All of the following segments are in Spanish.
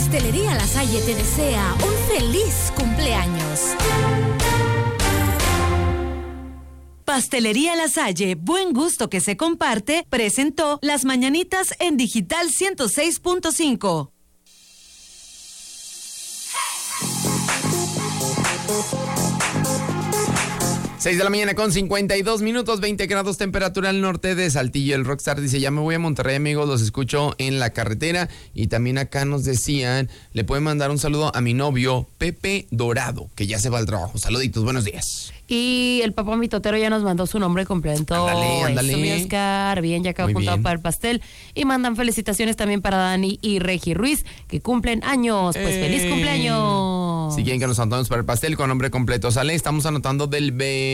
Pastelería La Salle te desea un feliz cumpleaños. Pastelería La Salle, buen gusto que se comparte, presentó Las Mañanitas en Digital 106.5. Seis de la mañana con 52 minutos, 20 grados temperatura al norte de Saltillo. El Rockstar dice, ya me voy a Monterrey, amigos, los escucho en la carretera. Y también acá nos decían, le pueden mandar un saludo a mi novio, Pepe Dorado, que ya se va al trabajo. Saluditos, buenos días. Y el papá mitotero ya nos mandó su nombre completo. Ándale. Eso, mi Oscar. Bien, ya quedó apuntado para el pastel. Y mandan felicitaciones también para Dani y Regi Ruiz, que cumplen años. Pues feliz cumpleaños. Si quieren que nos anotamos para el pastel con nombre completo, sale. Estamos anotando del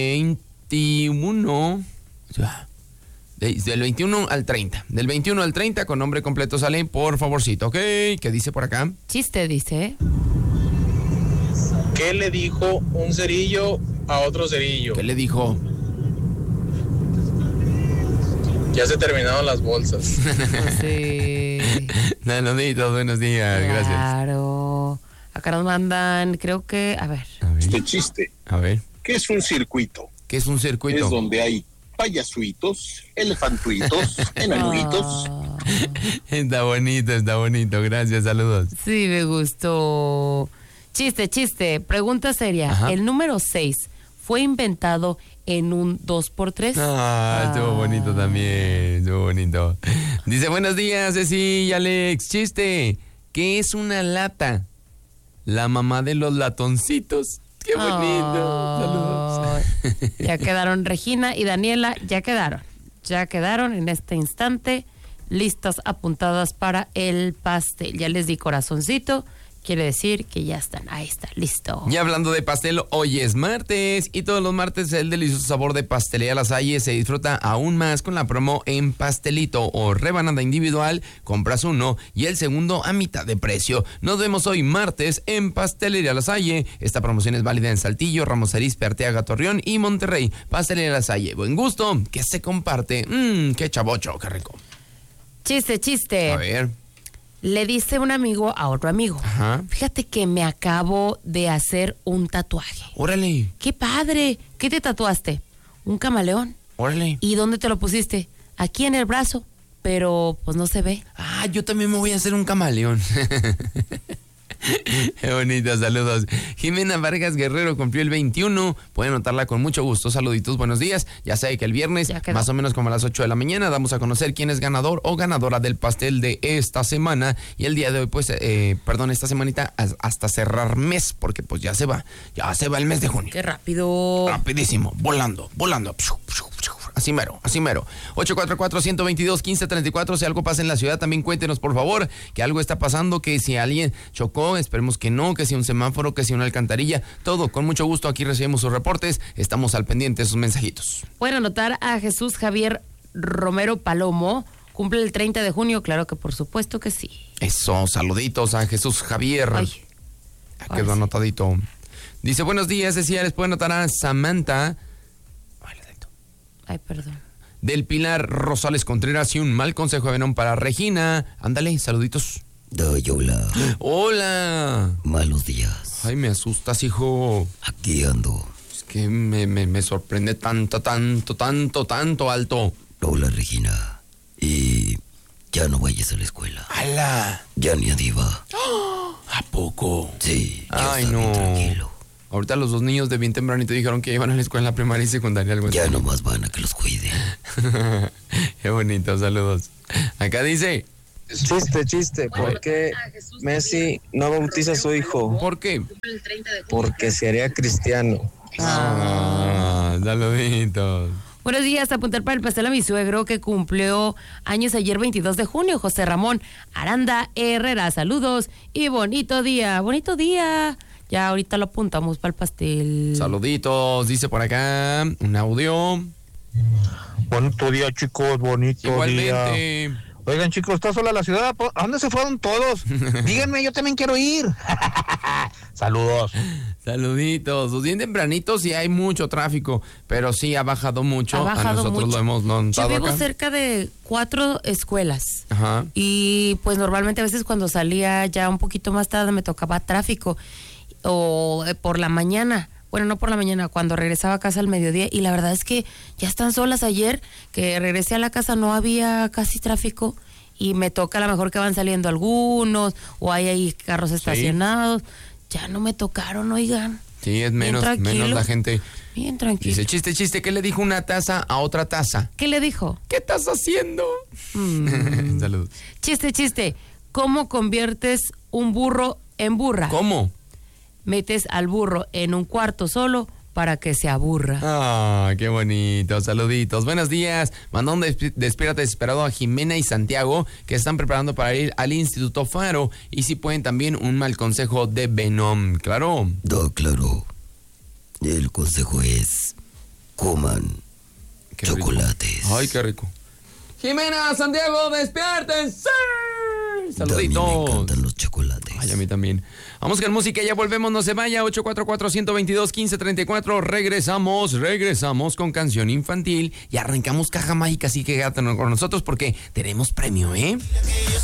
21. Del 21 al 30. Del 21 al 30 con nombre completo sale, por favorcito, ¿ok? ¿Qué dice por acá? Chiste, dice. ¿Qué le dijo un cerillo a otro cerillo? ¿Qué le dijo? Ya se terminaron las bolsas. Sí. Saluditos, buenos días, gracias. Claro. Acá nos mandan, creo que, a ver. Este chiste. A ver. ¿Qué es un circuito? ¿Qué es un circuito? Es donde hay payasuitos, elefantuitos, enanuitos. Está bonito, gracias, saludos. Sí, me gustó. Chiste, pregunta seria. Ajá. ¿El número 6 fue inventado en un 2x3? Estuvo bonito también, estuvo bonito. Dice, buenos días, Ceci y Alex. Chiste, ¿qué es una lata? La mamá de los latoncitos. ¡Qué bonito! Saludos. Ya quedaron Regina y Daniela, ya quedaron en este instante listas apuntadas para el pastel. Ya les di corazoncito, quiere decir que ya están, ahí está, listo. Y hablando de pastel, hoy es martes y todos los martes el delicioso sabor de Pastelería La Salle se disfruta aún más con la promo en pastelito o rebanada individual, compras uno y el segundo a mitad de precio. Nos vemos hoy martes en Pastelería La Salle. Esta promoción es válida en Saltillo, Ramos Arizpe, Arteaga, Torreón y Monterrey. Pastelería La Salle, buen gusto, que se comparte. Qué chavocho, qué rico. Chiste. A ver. Le dice un amigo a otro amigo. Ajá. Fíjate que me acabo de hacer un tatuaje. Órale. ¡Qué padre! ¿Qué te tatuaste? Un camaleón. Órale. ¿Y dónde te lo pusiste? Aquí en el brazo, pero pues no se ve. Yo también me voy a hacer un camaleón. Qué bonito, saludos. Jimena Vargas Guerrero cumplió el 21. Pueden anotarla con mucho gusto. Saluditos, buenos días. Ya sabe que el viernes, más o menos como a las 8 de la mañana, damos a conocer quién es ganador o ganadora del pastel de esta semana. Y el día de hoy, pues, esta semanita hasta cerrar mes, porque pues ya se va el mes de junio. ¡Qué rápido! Rapidísimo, volando. Así mero. 844-122-1534. Si algo pasa en la ciudad, también cuéntenos, por favor, que algo está pasando, que si alguien chocó, esperemos que no, que si un semáforo, que si una alcantarilla, todo, con mucho gusto, aquí recibimos sus reportes, estamos al pendiente de sus mensajitos. Pueden anotar a Jesús Javier Romero Palomo, cumple el 30 de junio, claro que por supuesto que sí. Eso, saluditos a Jesús Javier. Quedó anotadito. Dice, buenos días, decía, les pueden anotar a Samantha. Ay, perdón. Del Pilar Rosales Contreras y un mal consejo de Venón para Regina. Ándale, saluditos. Hola. Hola. Malos días. Ay, me asustas, hijo. Aquí ando. Es que me sorprende tanto alto. Hola, Regina. Y ya no vayas a la escuela. ¡Hala! Ya ni a Diva. ¿A poco? Sí, ay, no. Tranquilo. Ahorita los dos niños de bien tempranito dijeron que iban a la escuela en la primaria y secundaria. Algo ya así. nomás van a que los cuiden. Qué bonito, saludos. Acá dice... Chiste, ¿por qué Messi no bautiza a su hijo? ¿Por qué? Porque sería cristiano. Saluditos. Buenos días, apuntar para el pastel a mi suegro que cumplió años ayer 22 de junio, José Ramón Aranda Herrera. Saludos y bonito día. Ya ahorita lo apuntamos para el pastel. Saluditos, dice por acá un audio. Bonito día, chicos, bonito Igualmente. día. Oigan, chicos, ¿está sola la ciudad? ¿A dónde se fueron todos? Díganme, yo también quiero ir. Saludos. Saluditos. Pues bien tempranitos y hay mucho tráfico, pero sí ha bajado mucho. Ha bajado nosotros mucho. lo hemos notado. Yo vivo acá. cerca de 4 escuelas. Ajá. Y pues normalmente a veces cuando salía ya un poquito más tarde me tocaba tráfico o por la mañana. Bueno, no por la mañana, cuando regresaba a casa al mediodía. Y la verdad es que ya están solas. Ayer que regresé a la casa no había casi tráfico y me toca a lo mejor que van saliendo algunos o hay ahí carros estacionados. Ya no me tocaron, oigan. Sí, es Bien menos tranquilo. la gente. Bien tranquilo. Dice, chiste, ¿qué le dijo una taza a otra taza? ¿Qué le dijo? ¿Qué estás haciendo? Saludos. Chiste. ¿Cómo conviertes un burro en burra? ¿Cómo? Metes al burro en un cuarto solo para que se aburra. Ah, qué bonito, saluditos. Buenos días. Manda un despierta desesperado a Jimena y Santiago, que están preparando para ir al Instituto Faro. Y si pueden también un mal consejo de Venom, ¿claro? No, claro. El consejo es: coman Qué rico. chocolates. Ay, qué rico. Jimena, Santiago, despiértense. También me Saluditos. encantan los chocolates. Ay, a mí también. Vamos con música, ya volvemos, no se vaya. 844-122-1534. Regresamos con canción infantil y arrancamos caja mágica, así que quédate con nosotros porque tenemos premio, ¿eh?